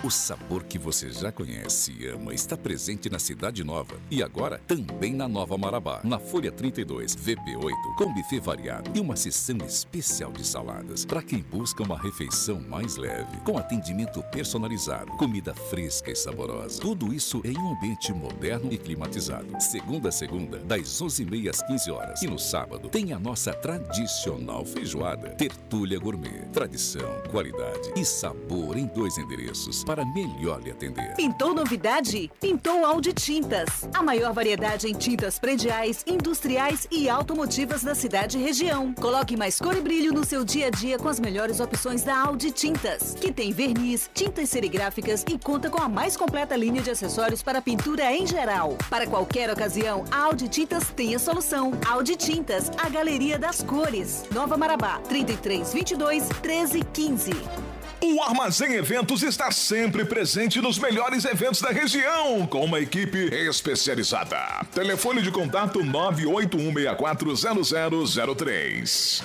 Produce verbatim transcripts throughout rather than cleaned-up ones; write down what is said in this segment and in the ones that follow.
O sabor que você já conhece e ama está presente na Cidade Nova e agora também na Nova Marabá, na Folha trinta e dois, V P oito, com buffet variado e uma seção especial de saladas para quem busca uma refeição mais leve, com atendimento personalizado, comida fresca e saborosa. Tudo isso em um ambiente moderno e climatizado. Segunda a segunda, das onze e meia às quinze horas. E no sábado, tem a nossa tradicional feijoada. Tertúlia Gourmet. Tradição, qualidade e sabor em dois endereços para melhor lhe atender. Pintou novidade? Pintou Audi Tintas. A maior variedade em tintas prediais, industriais e automotivas da cidade e região. Coloque mais cor e brilho no seu dia a dia com as melhores opções da Audi Tintas, que tem verniz, tintas serigráficas e conta com a mais completa linha de acessórios para pintura em geral. Para qualquer ocasião, a Audi Tintas tem a solução. Audi Tintas, a galeria das cores. Nova Marabá, trinta e três, vinte e dois, treze, quinze. O Armazém Eventos está sempre presente nos melhores eventos da região, com uma equipe especializada. Telefone de contato nove oito um seis quatro zero zero zero três.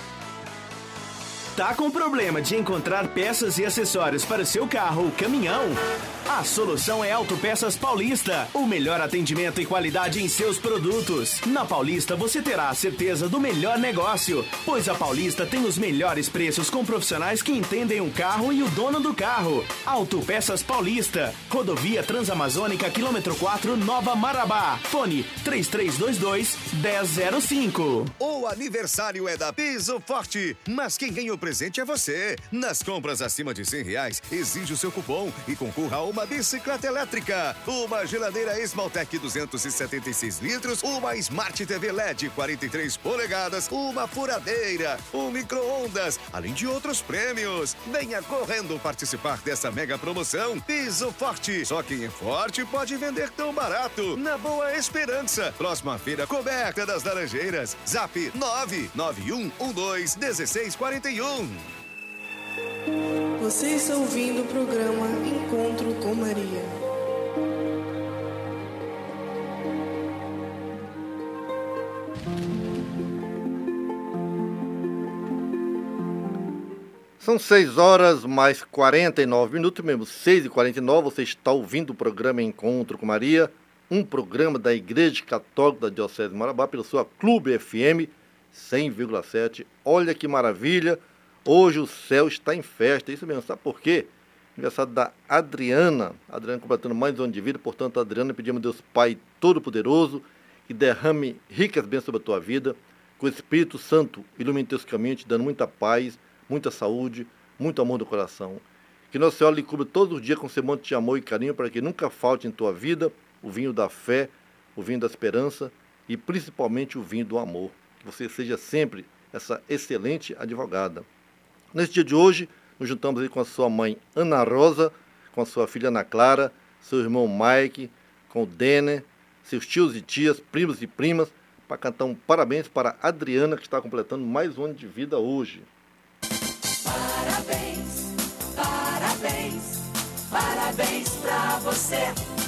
Tá com problema de encontrar peças e acessórios para o seu carro ou caminhão? A solução é Autopeças Paulista, o melhor atendimento e qualidade em seus produtos. Na Paulista você terá a certeza do melhor negócio, pois a Paulista tem os melhores preços com profissionais que entendem o carro e o dono do carro. Autopeças Paulista, Rodovia Transamazônica, quilômetro quatro, Nova Marabá. Fone três três dois dois, um zero zero cinco. O aniversário é da Piso Forte, mas quem ganha o presente é você. Nas compras acima de cem reais, exige o seu cupom e concorra a uma bicicleta elétrica, uma geladeira Esmaltec duzentos e setenta e seis litros, uma Smart T V L E D quarenta e três polegadas, uma furadeira, um micro-ondas, além de outros prêmios. Venha correndo participar dessa mega promoção. Piso Forte, só quem é forte pode vender tão barato. Na Boa Esperança, próxima feira coberta das Laranjeiras. Zap nove nove um um dois um seis quatro um. Você está ouvindo o programa Encontro com Maria. São seis horas mais quarenta e nove minutos, mesmo seis e quarenta e nove. Você está ouvindo o programa Encontro com Maria, um programa da Igreja Católica da Diocese de Marabá, pela sua Clube F M cem vírgula sete. Olha que maravilha! Hoje o céu está em festa, isso mesmo, sabe por quê? Aniversário da Adriana, Adriana completando mais um ano de vida, portanto, Adriana, pedimos a Deus Pai Todo-Poderoso que derrame ricas bênçãos sobre a tua vida, que o Espírito Santo ilumine teus caminhos, te dando muita paz, muita saúde, muito amor no coração. Que Nossa Senhora lhe cubra todos os dias com seu manto de amor e carinho, para que nunca falte em tua vida o vinho da fé, o vinho da esperança e principalmente o vinho do amor. Que você seja sempre essa excelente advogada. Nesse dia de hoje, nos juntamos aí com a sua mãe Ana Rosa, com a sua filha Ana Clara, seu irmão Mike, com o Denner, seus tios e tias, primos e primas, para cantar um parabéns para a Adriana, que está completando mais um ano de vida hoje. Parabéns, parabéns, parabéns para você.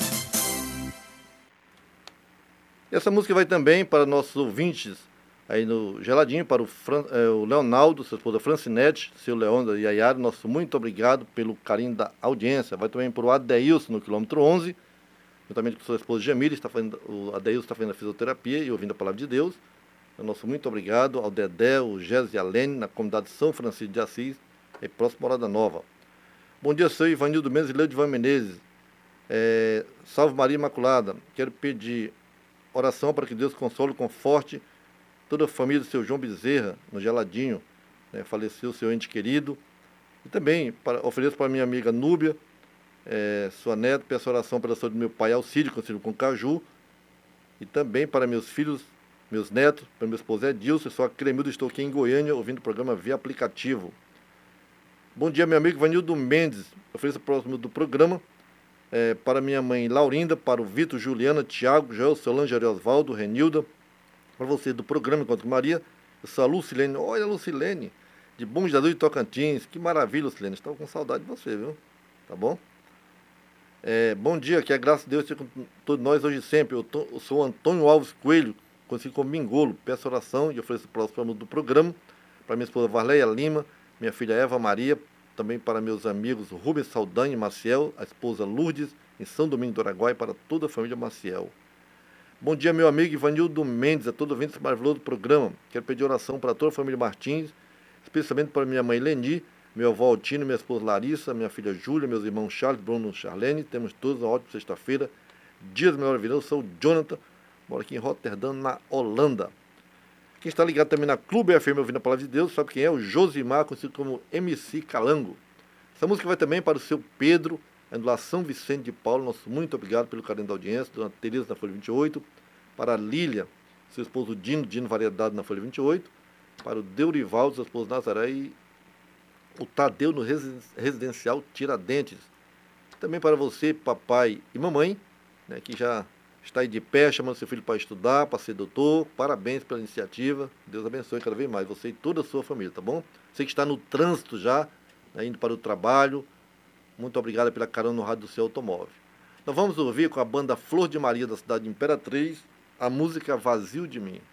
E essa música vai também para nossos ouvintes aí no Geladinho, para o, Fran, é, o Leonardo, sua esposa Francinete, seu Leandro e Ayara, nosso muito obrigado pelo carinho da audiência. Vai também para o Adeilson, no quilômetro onze, juntamente com sua esposa Jamila, está fazendo, o Adeilson está fazendo a fisioterapia e ouvindo a palavra de Deus. Então, nosso muito obrigado ao Dedé, o Gés e a Lene, na comunidade São Francisco de Assis, e próximo Morada Nova. Bom dia, seu Ivanildo Mendes e Leodivan Menezes. É, Salve Maria Imaculada. Quero pedir oração para que Deus console e conforte toda a família do seu João Bezerra, no Geladinho, né, faleceu o seu ente querido. E também para, ofereço para minha amiga Núbia, é, sua neta, peço oração pela saúde do meu pai Alcídio, conhecido com Caju, e também para meus filhos, meus netos, para meu esposo Edilson, sou a Cremildo, estou aqui em Goiânia, ouvindo o programa via aplicativo. Bom dia, meu amigo Vanildo Mendes, ofereço próximo do programa, é, para minha mãe Laurinda, para o Vitor, Juliana, Tiago, Joel, Solange, Osvaldo, Renilda, para você do programa Encontro com Maria, eu sou a Lucilene. Olha a Lucilene, de Bom Jesus de Tocantins. Que maravilha, Lucilene. Estou com saudade de você, viu? Tá bom? É, bom dia, que a graça de Deus esteja com todos nós hoje e sempre. Eu, tô, eu sou Antônio Alves Coelho, conhecido como Mingolo. Peço oração e ofereço o próximo do programa para minha esposa Varleia Lima, minha filha Eva Maria, também para meus amigos Rubens Saldanha e Maciel, a esposa Lourdes, em São Domingo do Araguaia, para toda a família Maciel. Bom dia, meu amigo Ivanildo Mendes, a todo ouvinte desse maravilhoso programa. Quero pedir oração para toda a família Martins, especialmente para minha mãe Leni, meu avô Altino, minha esposa Larissa, minha filha Júlia, meus irmãos Charles, Bruno e Charlene. Temos todos uma ótima sexta-feira. Dias melhor vida. Eu sou o Jonathan, moro aqui em Roterdã, na Holanda. Quem está ligado também na Clube F M ouvindo a Palavra de Deus, sabe quem é? O Josimar, conhecido como M C Calango. Essa música vai também para o seu Pedro, lá São Vicente de Paulo. Nosso muito obrigado pelo carinho da audiência. Dona Tereza na Folha vinte e oito. Para a Lília, seu esposo Dino, Dino Variedade na Folha vinte e oito. Para o Deurivaldo, seu esposo Nazaré, e o Tadeu no Residencial Tiradentes. Também para você, papai e mamãe, né, que já está aí de pé, chamando seu filho para estudar, para ser doutor. Parabéns pela iniciativa. Deus abençoe cada vez mais você e toda a sua família, tá bom? Você que está no trânsito já, né, indo para o trabalho, muito obrigado pela carona no rádio do seu automóvel. Nós vamos ouvir com a banda Flor de Maria da cidade de Imperatriz a música Vazio de Mim.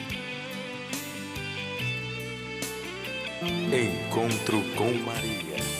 Encontro com Maria.